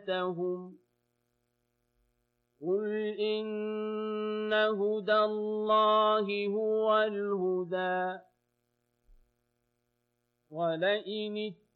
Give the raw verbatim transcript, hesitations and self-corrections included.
أمنيتهم قل إن هدى الله هو الهدى ولئن